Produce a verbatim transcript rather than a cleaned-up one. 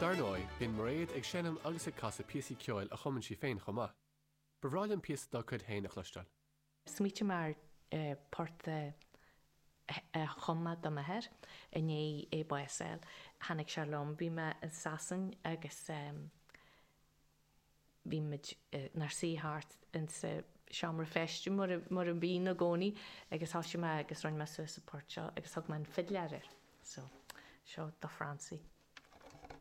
Darnóid bíonn mréad ag séanam agus ag casa píosaí ceoil a chumann sí féin chomá. Bhrálann píos dá chud héin a chluisteáil. Smíte mar porta chuma do maithir a ní é basil. Hannig se lom bhí me an sasan agus bhí me nar síthart in sa seamra feiste mar an bí na gcónaí agus thoisi me agus roinn me suas a porteo agus thug me an fidlearir. So, seo do Fransaí.